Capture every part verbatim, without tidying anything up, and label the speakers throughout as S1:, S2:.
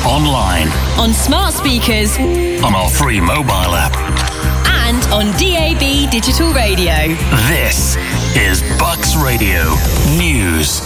S1: online,
S2: on smart speakers,
S1: on our free mobile app,
S2: and on D A B digital radio.
S1: This is Bucks Radio News.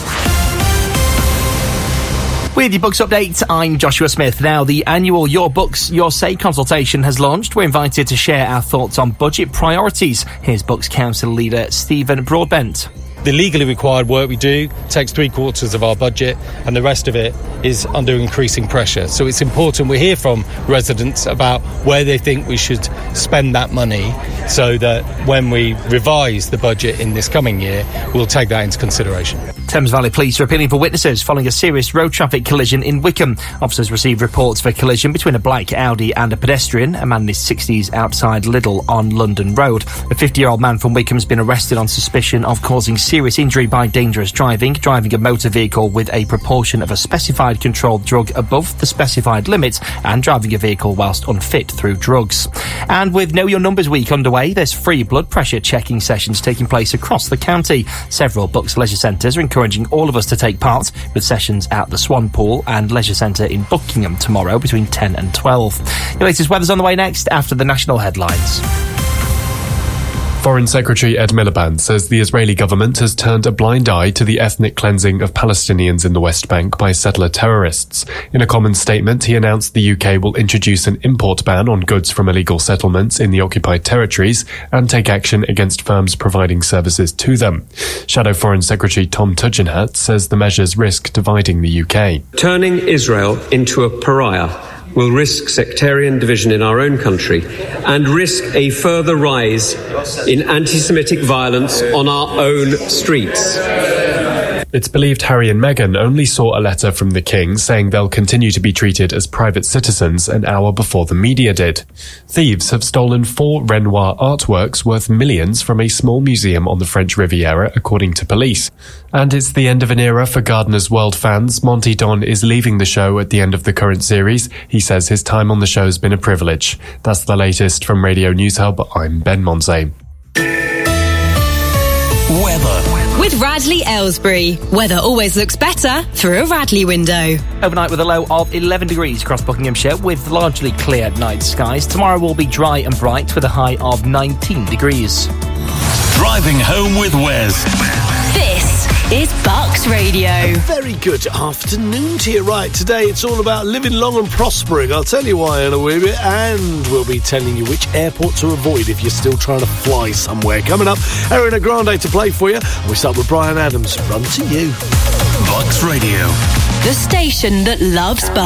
S3: With your Books Update, I'm Joshua Smith. Now, the annual Your Books, Your Say consultation has launched. We're invited to share our thoughts on budget priorities. Here's Books Council leader Stephen Broadbent.
S4: The legally required work we do takes three quarters of our budget, and the rest of it is under increasing pressure. So it's important we hear from residents about where they think we should spend that money, so that when we revise the budget in this coming year, we'll take that into consideration.
S3: Thames Valley Police are appealing for witnesses following a serious road traffic collision in Wickham. Officers received reports of a collision between a black Audi and a pedestrian, a man in his sixties outside Lidl on London Road. A fifty-year-old man from Wickham has been arrested on suspicion of causing serious injury by dangerous driving, driving a motor vehicle with a proportion of a specified controlled drug above the specified limit, and driving a vehicle whilst unfit through drugs. And with Know Your Numbers Week underway, there's free blood pressure checking sessions taking place across the county. Several Bucks leisure centres are encouraging all of us to take part, with sessions at the Swan Pool and Leisure Centre in Buckingham tomorrow between ten and twelve. Your latest weather's on the way next after the national headlines.
S5: Foreign Secretary Ed Miliband says the Israeli government has turned a blind eye to the ethnic cleansing of Palestinians in the West Bank by settler terrorists. In a common statement, he announced the U K will introduce an import ban on goods from illegal settlements in the occupied territories and take action against firms providing services to them. Shadow Foreign Secretary Tom Tugendhat says the measures risk dividing the U K.
S6: Turning Israel into a pariah will risk sectarian division in our own country and risk a further rise in anti-Semitic violence on our own streets.
S5: It's believed Harry and Meghan only saw a letter from the King saying they'll continue to be treated as private citizens an hour before the media did. Thieves have stolen four Renoir artworks worth millions from a small museum on the French Riviera, according to police. And it's the end of an era for Gardener's World fans. Monty Don is leaving the show at the end of the current series. He says his time on the show has been a privilege. That's the latest from Radio News Hub. I'm Ben Monse.
S1: Weather.
S2: With Radley Aylesbury, weather always looks better through a Radley window.
S3: Overnight with a low of eleven degrees across Buckinghamshire with largely clear night skies. Tomorrow will be dry and bright with a high of nineteen degrees.
S1: Driving home with Wes.
S2: This is Bucks Radio.
S7: Very good afternoon to you. Right, today it's all about living long and prospering. I'll tell you why in a wee bit, and we'll be telling you which airport to avoid if you're still trying to fly somewhere. Coming up, Ariana Grande to play for you. And we start with Bryan Adams. Run to You.
S1: Bucks Radio.
S2: The station that loves Bucks.